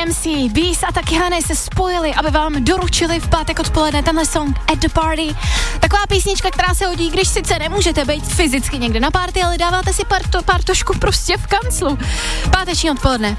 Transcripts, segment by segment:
DMC, Beast a Takyány se spojili, aby vám doručili v pátek odpoledne tenhle song At The Party. Taková písnička, která se hodí, když sice nemůžete být fyzicky někde na party, ale dáváte si partošku prostě v kanclu. Páteční odpoledne.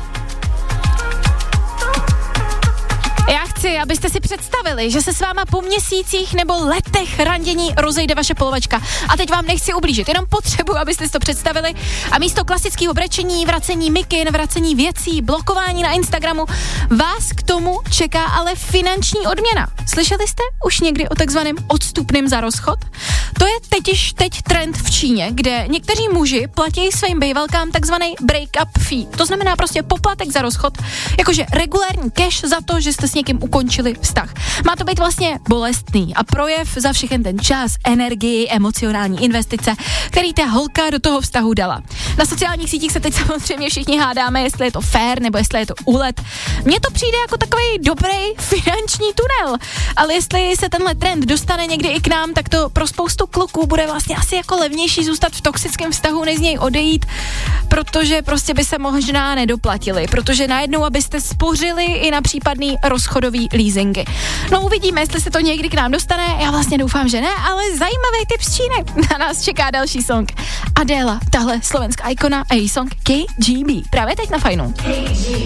Já chci, abyste si představili, že se s váma po měsících nebo letech randění rozejde vaše polovačka. A teď vám nechci ublížit, jenom potřebuji, abyste si to představili. A místo klasického brečení, vracení mikin, vracení věcí, blokování na Instagramu, vás k tomu čeká ale finanční odměna. Slyšeli jste už někdy o takzvaném odstupném za rozchod? To je teď trend v Číně, kde někteří muži platí svým bejvalkám takzvaný break-up fee. To znamená prostě poplatek za rozchod, jakože regulární cash za to, že jste s někým ukončili vztah. Má to být vlastně bolestný a projev za všechen ten čas, energii, emocionální investice, který ta holka do toho vztahu dala. Na sociálních sítích se teď samozřejmě všichni hádáme, jestli je to fair nebo jestli je to úlet. Mně to přijde jako takový dobrý finanční tunel, ale jestli se tenhle trend dostane někdy i k nám, tak to pro spoustu kluků bude vlastně asi jako levnější zůstat v toxickém vztahu, než z něj odejít, protože prostě by se možná nedoplatili, protože najednou, abyste spořili i na případný rozchodový leasingy. No uvidíme, jestli se to někdy k nám dostane, já vlastně doufám, že ne, ale zajímavý tip z Číny. Na nás čeká další song. Adéla, tahle slovenská ikona a její song KGB. Právě teď na Fajnu.